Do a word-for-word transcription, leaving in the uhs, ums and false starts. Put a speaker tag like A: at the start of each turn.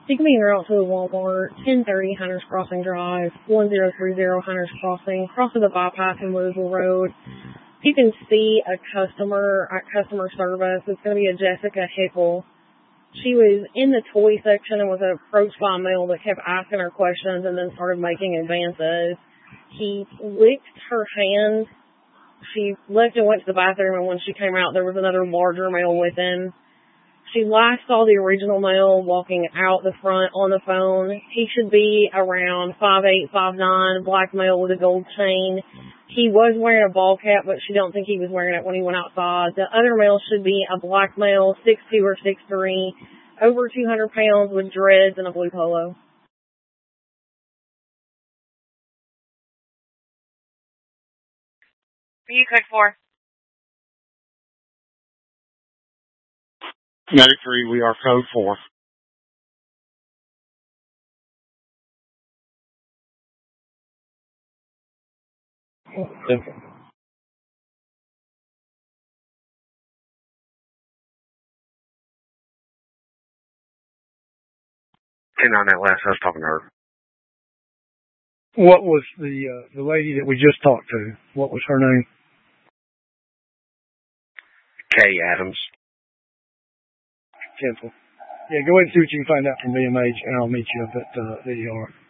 A: Taking me route to the Walmart, ten thirty Hunters Crossing Drive, one zero three zero Hunters Crossing, crossing the bypass in Louisville Road. You can see a customer at customer service. It's going to be a Jessica Hickle. She was in the toy section and was approached by a male that kept asking her questions and then started making advances. He licked her hand. She left and went to the bathroom, and when she came out, there was another larger male with him. She last saw the original male walking out the front on the phone. He should be around five eight, five nine, black male with a gold chain. He was wearing a ball cap, but she don't think he was wearing it when he went outside. The other male should be a black male, six two or six three, over two hundred pounds with dreads and a blue polo.
B: Are you code four?
C: ninety-three, we are code four. Okay. ten on that last, I was talking to her.
D: What was the uh, the lady that we just talked to? What was her name?
C: Kay Adams.
D: Temple. Yeah, go ahead and see what you can find out from V M H, and I'll meet you up at uh, the E R.